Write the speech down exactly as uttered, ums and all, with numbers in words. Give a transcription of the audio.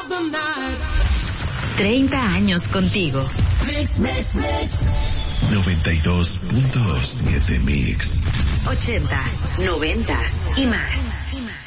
treinta años contigo. noventa y dos punto siete Mix. Ochentas, noventas y más.